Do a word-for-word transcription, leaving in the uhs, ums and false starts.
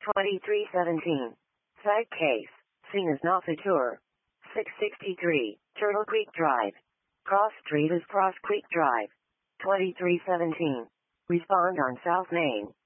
twenty-three seventeen. Side case. Scene is not Futur. six sixty-three. Turtle Creek Drive. Cross Street is Cross Creek Drive. twenty-three seventeen. Respond on South Main.